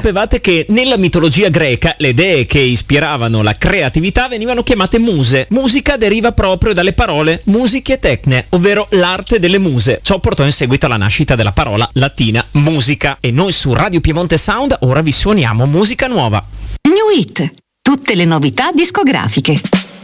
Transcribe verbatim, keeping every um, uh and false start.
sapevate che nella mitologia greca le dee che ispiravano la creatività venivano chiamate muse? Musica deriva proprio dalle parole musiche e tecne, ovvero l'arte delle muse. Ciò portò in seguito alla nascita della parola latina musica. E noi su Radio Piemonte Sound ora vi suoniamo musica nuova. New Hit, tutte le novità discografiche.